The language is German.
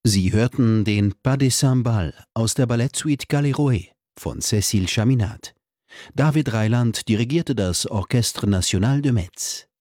Sie hörten den Pas de Cymbales aus der Ballettsuite Galleroé von Cécile Chaminade. David Reiland dirigierte das Orchestre National de Metz.